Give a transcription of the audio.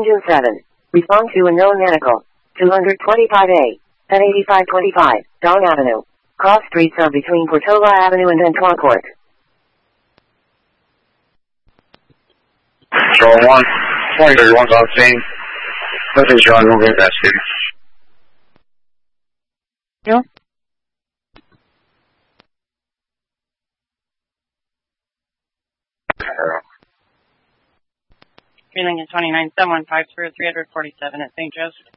Engine 7. Respond to unknown medical. 225A. At 8525, Dawn Avenue. Cross streets are between Portola Avenue and Ventura Court. Control 1. 2031's on scene. Nothing's wrong, we'll get investigated. Yeah. Feeling at 29-715 through 347 at St. Joseph.